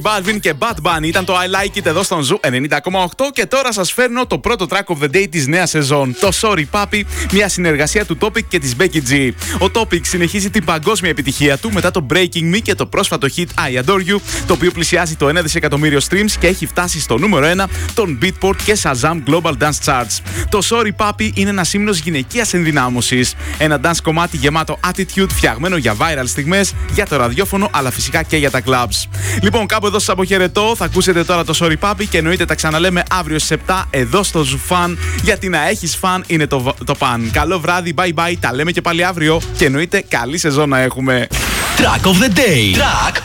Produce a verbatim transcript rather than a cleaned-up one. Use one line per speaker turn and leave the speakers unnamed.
Balvin και Bad Bunny ήταν το I Like It εδώ στον Ζου ενενήντα κόμμα οκτώ και τώρα σας φέρνω το πρώτο track of the day της νέας σεζόν. Το Sorry Papi, μια συνεργασία του Topic και της Becky G. Ο Topic συνεχίζει την παγκόσμια επιτυχία του μετά το Breaking Me και το πρόσφατο hit I Adore You, το οποίο πλησιάζει το ένα δισεκατομμύριο streams και έχει φτάσει στο νούμερο ένα των Beatport και Shazam Global Dance Charts. Το Sorry Papi είναι ένα ύμνος γυναικείας ενδυνάμωσης. Ένα dance κομμάτι γεμάτο attitude, φτιαγμένο για viral στιγμές, για το ραδιόφωνο αλλά φυσικά και για τα clubs. Λοιπόν, κάπου εδώ σας αποχαιρετώ. Θα ακούσετε τώρα το Sorry Papi και εννοείται τα ξαναλέμε αύριο στις επτά εδώ στο Ζουφάν. Γιατί να έχεις φαν είναι το, το παν. Καλό βράδυ, bye bye. Τα λέμε και πάλι αύριο. Και εννοείται καλή σεζόν να έχουμε.
Track of the day. Track